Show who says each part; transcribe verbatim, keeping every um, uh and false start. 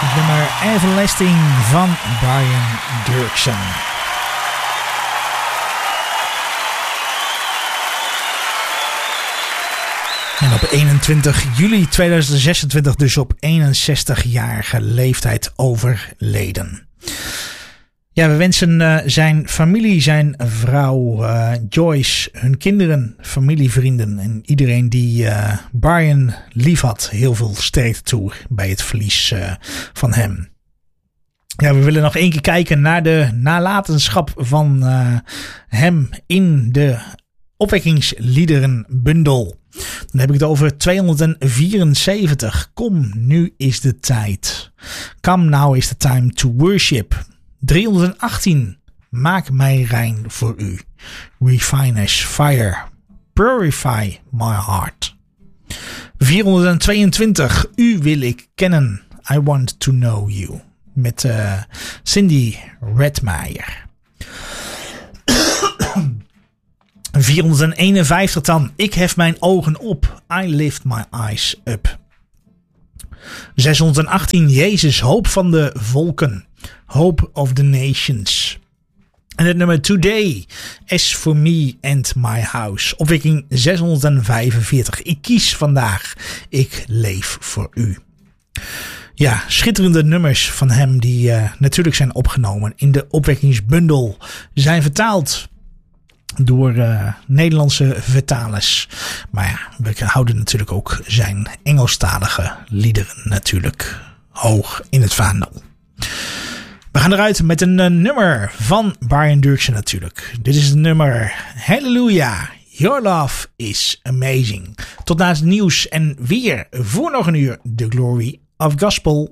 Speaker 1: Het nummer Everlasting van Brian Dirksen. En op eenentwintig juli tweeduizend zesentwintig, dus op eenenzestigjarige leeftijd overleden. Ja, we wensen uh, zijn familie, zijn vrouw uh, Joyce, hun kinderen, familievrienden en iedereen die uh, Brian lief had heel veel sterkte toe bij het verlies uh, van hem. Ja, we willen nog één keer kijken naar de nalatenschap van uh, hem in de opwekkingsliederenbundel. Dan heb ik het over tweehonderdvierenzeventig. Kom, nu is de tijd. Come, now is the time to worship. driehonderdachttien. Maak mij rein voor u. Refine as fire. Purify my heart. vierhonderdtweeëntwintig. U wil ik kennen. I want to know you. Met uh, Cindy Redmeyer. vierhonderdeenenvijftig dan. Ik hef mijn ogen op. I lift my eyes up. zeshonderdachttien. Jezus, hoop van de volken. Hope of the nations. En het nummer Today. As for me and my house. Opwekking zeshonderdvijfenveertig. Ik kies vandaag. Ik leef voor u. Ja, schitterende nummers van hem die uh, natuurlijk zijn opgenomen in de opwekkingsbundel. Zijn vertaald door uh, Nederlandse vertalers. Maar ja, we houden natuurlijk ook zijn Engelstalige liederen natuurlijk hoog in het vaandel. We gaan eruit met een uh, nummer van Brian Dirksen natuurlijk. Dit is het nummer Hallelujah, Your Love is Amazing. Tot na het nieuws en weer voor nog een uur The Glory of Gospel.